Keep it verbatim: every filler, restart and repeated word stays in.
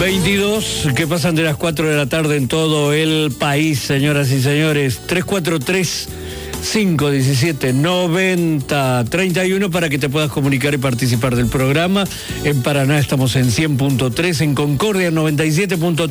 veintidós, que pasan de las cuatro de la tarde en todo el país, señoras y señores. tres cuatro tres, cinco uno siete, nueve cero tres uno para que te puedas comunicar y participar del programa. En Paraná estamos en cien punto tres, en Concordia noventa y siete punto tres.